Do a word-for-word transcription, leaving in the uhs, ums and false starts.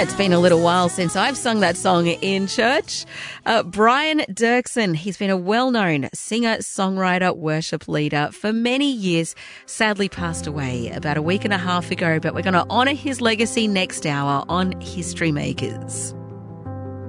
Yeah, it's been a little while since I've sung that song in church. Uh, Brian Dirksen, he's been a well-known singer, songwriter, worship leader for many years. Sadly passed away about a week and a half ago, but we're going to honour his legacy next hour on History Makers.